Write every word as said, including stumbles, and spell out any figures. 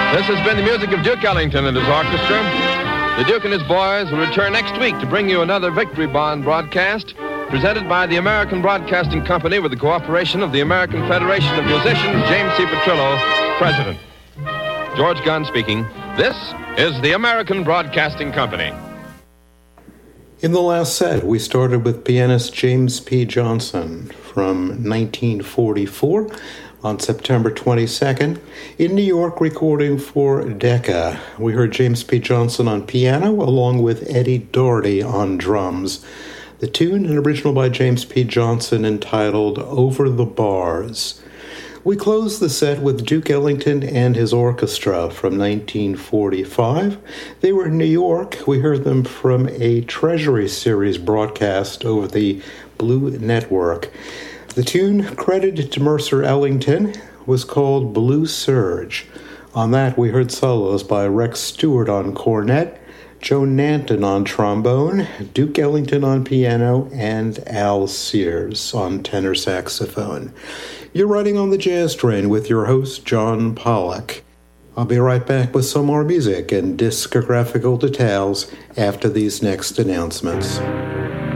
This has been the music of Duke Ellington and his orchestra. The Duke and his boys will return next week to bring you another Victory Bond broadcast presented by the American Broadcasting Company with the cooperation of the American Federation of Musicians, James C. Petrillo, President. George Gunn speaking. This is the American Broadcasting Company. In the last set, we started with pianist James P. Johnson from nineteen forty-four on September twenty-second in New York, recording for Decca. We heard James P. Johnson on piano along with Eddie Doherty on drums. The tune, an original by James P. Johnson entitled Over the Bars. We closed the set with Duke Ellington and his orchestra from nineteen forty-five. They were in New York. We heard them from a Treasury Series broadcast over the Blue Network. The tune, credited to Mercer Ellington, was called Blue Surge. On that, we heard solos by Rex Stewart on cornet, Joe Nanton on trombone, Duke Ellington on piano, and Al Sears on tenor saxophone. You're riding on the Jazz Train with your host, John Pollock. I'll be right back with some more music and discographical details after these next announcements.